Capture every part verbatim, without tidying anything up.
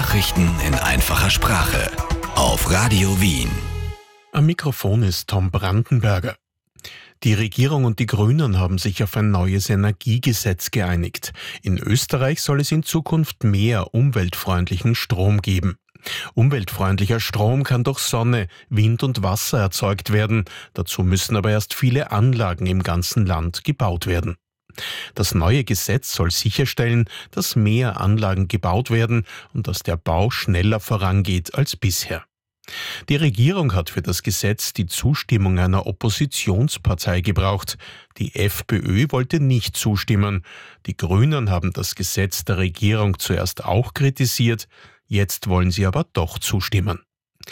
Nachrichten in einfacher Sprache auf Radio Wien. Am Mikrofon ist Tom Brandenberger. Die Regierung und die Grünen haben sich auf ein neues Energiegesetz geeinigt. In Österreich soll es in Zukunft mehr umweltfreundlichen Strom geben. Umweltfreundlicher Strom kann durch Sonne, Wind und Wasser erzeugt werden. Dazu müssen aber erst viele Anlagen im ganzen Land gebaut werden. Das neue Gesetz soll sicherstellen, dass mehr Anlagen gebaut werden und dass der Bau schneller vorangeht als bisher. Die Regierung hat für das Gesetz die Zustimmung einer Oppositionspartei gebraucht. Die FPÖ wollte nicht zustimmen. Die Grünen haben das Gesetz der Regierung zuerst auch kritisiert. Jetzt wollen sie aber doch zustimmen.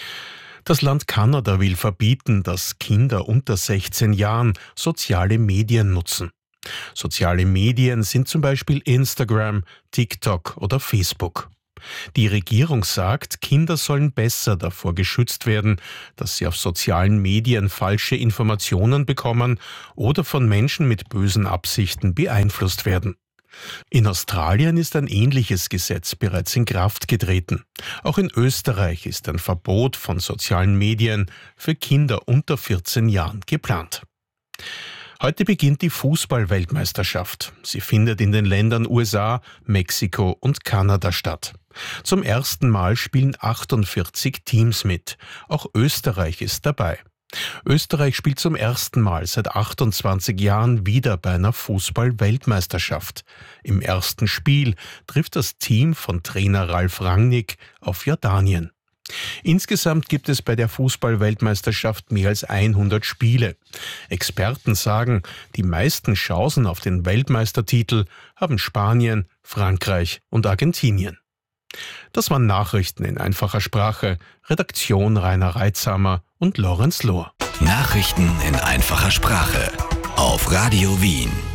Das Land Kanada will verbieten, dass Kinder unter sechzehn Jahren soziale Medien nutzen. Soziale Medien sind zum Beispiel Instagram, TikTok oder Facebook. Die Regierung sagt, Kinder sollen besser davor geschützt werden, dass sie auf sozialen Medien falsche Informationen bekommen oder von Menschen mit bösen Absichten beeinflusst werden. In Australien ist ein ähnliches Gesetz bereits in Kraft getreten. Auch in Österreich ist ein Verbot von sozialen Medien für Kinder unter vierzehn Jahren geplant. Heute beginnt die Fußball-Weltmeisterschaft. Sie findet in den Ländern U S A, Mexiko und Kanada statt. Zum ersten Mal spielen achtundvierzig Teams mit. Auch Österreich ist dabei. Österreich spielt zum ersten Mal seit achtundzwanzig Jahren wieder bei einer Fußball-Weltmeisterschaft. Im ersten Spiel trifft das Team von Trainer Ralf Rangnick auf Jordanien. Insgesamt gibt es bei der Fußball-Weltmeisterschaft mehr als hundert Spiele. Experten sagen, die meisten Chancen auf den Weltmeistertitel haben Spanien, Frankreich und Argentinien. Das waren Nachrichten in einfacher Sprache. Redaktion Rainer Reitsamer und Lorenz Lohr. Nachrichten in einfacher Sprache auf Radio Wien.